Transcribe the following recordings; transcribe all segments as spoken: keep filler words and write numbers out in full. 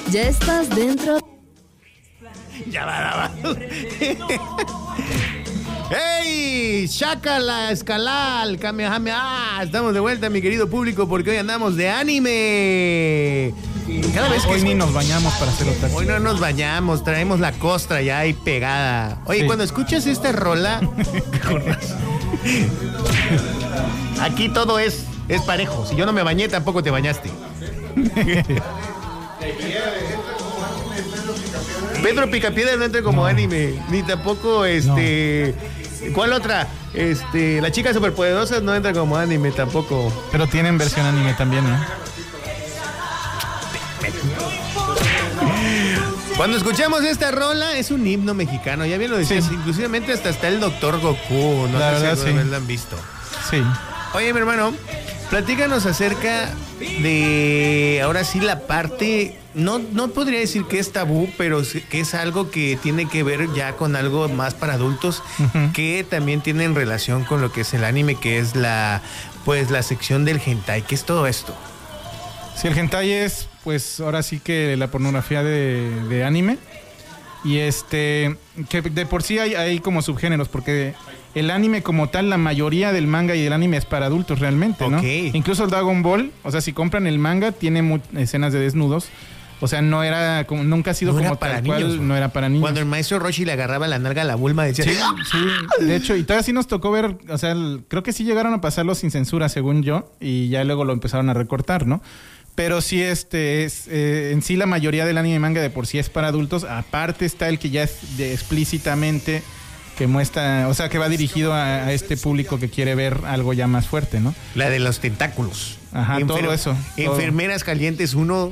Ya estás dentro. Ya va, ya va. ¡Hey! ¡Chácala, escalal! ¡Kamehameha! Estamos de vuelta, mi querido público, porque hoy andamos de anime. Cada vez que hoy ni nos bañamos para hacer otaku. Hoy no nos bañamos, traemos la costra ya ahí pegada. Oye, sí. Cuando escuchas esta rola, aquí todo es, es parejo. Si yo no me bañé, tampoco te bañaste. Pedro Picapiedra no entra como no. anime, ni tampoco este. No. ¿Cuál otra? Este, las chicas superpoderosas no entran como anime tampoco. Pero tienen versión anime también, ¿no? Cuando escuchamos esta rola es un himno mexicano, ya bien lo decías, sí. Inclusivamente hasta está el Doctor Goku, no la sé verdad, si sí. lo han visto. Sí. Oye, mi hermano, platícanos acerca de, ahora sí, la parte, no, no podría decir que es tabú, pero que es algo que tiene que ver ya con algo más para adultos, uh-huh. que también tienen relación con lo que es el anime, que es la, pues, la sección del hentai. ¿Qué es todo esto? Sí, el hentai es, pues, ahora sí que la pornografía de, de anime. Y este, que de por sí hay, hay como subgéneros, porque el anime como tal, la mayoría del manga y del anime es para adultos realmente, ¿no? Okay. Incluso el Dragon Ball, o sea, si compran el manga, tiene mu- escenas de desnudos. O sea, no era como, nunca ha sido no como era para tal niños, cual, no era para niños. Cuando el maestro Roshi le agarraba la nalga a la Bulma, decía... Sí, sí, de hecho, y todavía sí nos tocó ver, o sea, el, creo que sí llegaron a pasarlo sin censura, según yo, y ya luego lo empezaron a recortar, ¿no? Pero sí, este, es, eh, en sí la mayoría del anime y manga de por sí es para adultos. Aparte está el que ya es de explícitamente, que muestra, o sea, que va dirigido a, a este público que quiere ver algo ya más fuerte, ¿no? La de los tentáculos. Ajá, Enfer- todo eso. Enfermeras todo. Calientes uno.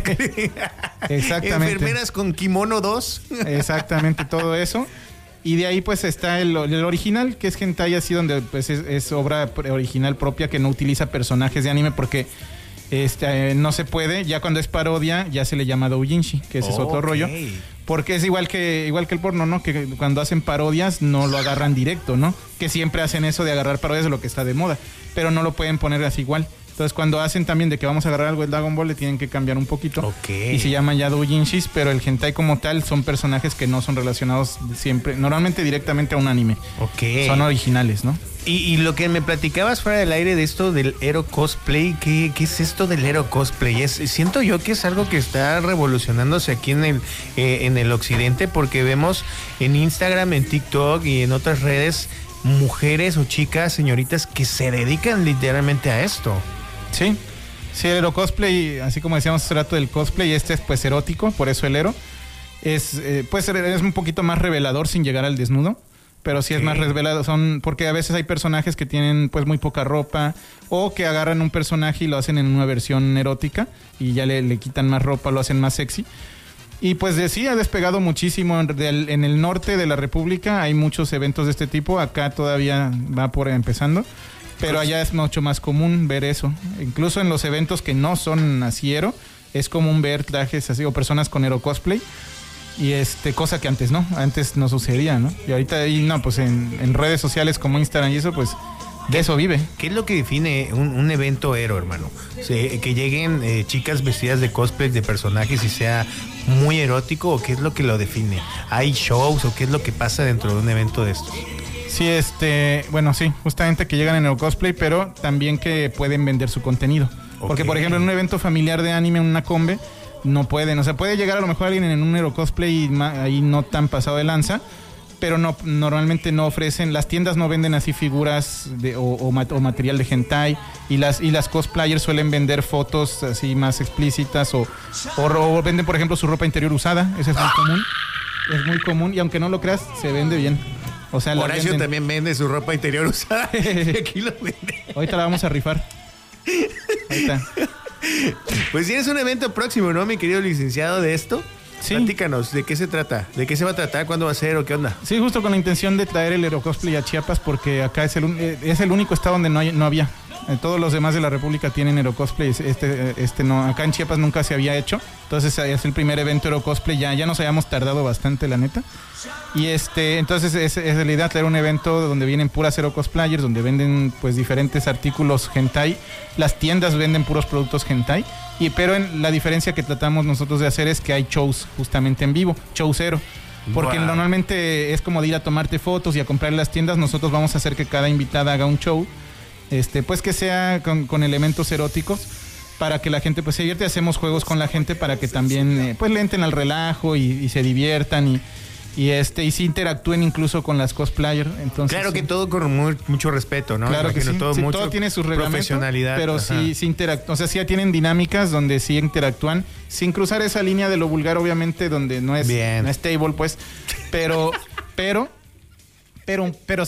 Exactamente. Enfermeras con kimono dos. Exactamente, todo eso. Y de ahí pues está el, el original, que es hentai, así donde pues es, es obra original propia que no utiliza personajes de anime porque este, eh, no se puede. Ya cuando es parodia ya se le llama doujinshi, que ese oh, es otro okay. rollo. Porque es igual que igual que el porno, ¿no? Que cuando hacen parodias no lo agarran directo, ¿no? Que siempre hacen eso de agarrar parodias de lo que está de moda, pero no lo pueden poner así igual. Entonces cuando hacen también de que vamos a agarrar algo del Dragon Ball le tienen que cambiar un poquito. Okay. Y se llaman ya doujinshis, pero el hentai como tal son personajes que no son relacionados siempre, normalmente directamente a un anime. Okay. Son originales, ¿no? Y, y lo que me platicabas fuera del aire de esto del ero cosplay, ¿qué, qué es esto del ero cosplay? Es, siento yo que es algo que está revolucionándose aquí en el, eh, en el occidente, porque vemos en Instagram, en TikTok y en otras redes mujeres o chicas, señoritas que se dedican literalmente a esto. Sí, sí, el ero cosplay, así como decíamos hace rato del cosplay, este es pues erótico, por eso el ero. Es, eh, puede ser, es un poquito más revelador sin llegar al desnudo, pero sí okay. es más revelado, son porque a veces hay personajes que tienen pues muy poca ropa o que agarran un personaje y lo hacen en una versión erótica y ya le, le quitan más ropa, lo hacen más sexy. Y pues de, sí, ha despegado muchísimo. En, del, en el norte de la República hay muchos eventos de este tipo, acá todavía va por empezando. Pero allá es mucho más común ver eso. Incluso en los eventos que no son así ero, es común ver trajes así o personas con ero cosplay. Y este, cosa que antes no, antes no sucedía, ¿no? Y ahorita ahí, no, pues en, en redes sociales como Instagram y eso, pues de eso vive. ¿Qué es lo que define un, un evento ero, hermano? O sea, que lleguen eh, chicas vestidas de cosplay de personajes y sea muy erótico, ¿o qué es lo que lo define? ¿Hay shows o qué es lo que pasa dentro de un evento de estos? Sí, este, bueno, sí, justamente que llegan en el cosplay, pero también que pueden vender su contenido. Okay. Porque, por ejemplo, en un evento familiar de anime, en una combe, no pueden. O sea, puede llegar a lo mejor alguien en un ero cosplay y ma- ahí no tan pasado de lanza, pero no, normalmente no ofrecen, las tiendas no venden así figuras de, o, o, mat- o material de hentai, y las, y las cosplayers suelen vender fotos así más explícitas o, o, o venden, por ejemplo, su ropa interior usada. Eso es muy común. Es muy común y aunque no lo creas, se vende bien. O sea, Horacio venden... también vende su ropa interior usada. Aquí lo vende. Ahorita la vamos a rifar. Ahorita. Pues tienes un evento próximo, ¿no, mi querido licenciado, de esto? Sí. Platícanos, ¿de qué se trata? ¿De qué se va a tratar? ¿Cuándo va a ser o qué onda? Sí, justo con la intención de traer el ero cosplay a Chiapas, porque acá es el, es el único estado donde no, hay, no había. Eh, todos los demás de la República tienen Aerocosplay. Este, este no, acá en Chiapas nunca se había hecho. Entonces es el primer evento Aerocosplay. Ya, ya nos habíamos tardado bastante, la neta. Y este, entonces es, es la idea traer un evento donde vienen puras Aerocosplayers, donde venden pues diferentes artículos hentai. Las tiendas venden puros productos hentai. Y pero en, la diferencia que tratamos nosotros de hacer es que hay shows justamente en vivo, show cero. Porque wow. normalmente es como de ir a tomarte fotos y a comprar en las tiendas. Nosotros vamos a hacer que cada invitada haga un show. Este, pues que sea con, con elementos eróticos para que la gente pues se divierte. Hacemos juegos con la gente para que también eh, pues le entren al relajo y, y se diviertan y, y este y sí interactúen incluso con las cosplayers. Entonces, claro que sí. todo con muy, mucho respeto, ¿no? Claro que sí. Todo, sí, mucho todo tiene su reglamento, profesionalidad, pero ajá. sí, sí interactúan. O sea, sí tienen dinámicas donde sí interactúan sin cruzar esa línea de lo vulgar, obviamente, donde no es, Bien. no es table, pues. Pero, pero, pero, pero